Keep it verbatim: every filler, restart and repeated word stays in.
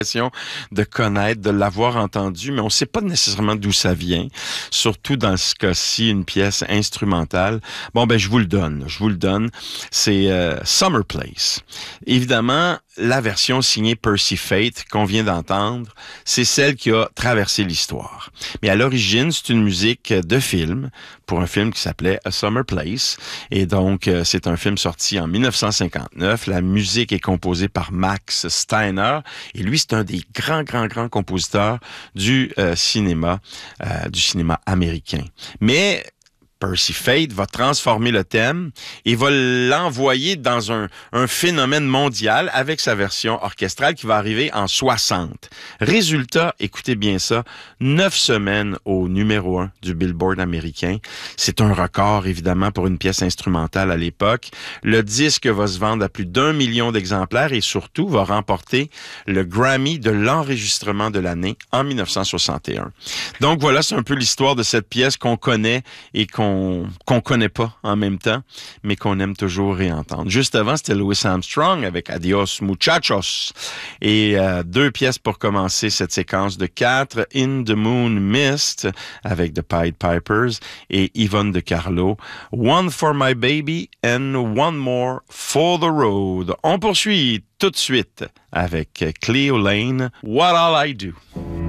de connaître, de l'avoir entendu, mais on ne sait pas nécessairement d'où ça vient, surtout dans ce cas-ci, une pièce instrumentale. Bon, ben je vous le donne, je vous le donne. C'est euh, Summer Place. Évidemment, la version signée Percy Faith qu'on vient d'entendre, c'est celle qui a traversé l'histoire. Mais à l'origine, c'est une musique de film, pour un film qui s'appelait A Summer Place. Et donc, euh, c'est un film sorti en dix-neuf cent cinquante-neuf. La musique est composée par Max Steiner. Et lui, c'est un des grands, grands, grands compositeurs du euh, cinéma, euh, du cinéma américain. Mais Percy Faith va transformer le thème et va l'envoyer dans un, un phénomène mondial avec sa version orchestrale qui va arriver en soixante. Résultat, écoutez bien ça, neuf semaines au numéro un du Billboard américain. C'est un record, évidemment, pour une pièce instrumentale à l'époque. Le disque va se vendre à plus d'un million d'exemplaires et surtout va remporter le Grammy de l'enregistrement de l'année en dix-neuf cent soixante et un. Donc voilà, c'est un peu l'histoire de cette pièce qu'on connaît et qu'on qu'on connaît pas en même temps, mais qu'on aime toujours réentendre. Juste avant, c'était Louis Armstrong avec Adios Muchachos. Et euh, deux pièces pour commencer cette séquence de quatre. In the Moon Mist avec The Pied Pipers et Yvonne de Carlo. One for My Baby and One More for the Road. On poursuit tout de suite avec Cleo Lane, What All I Do.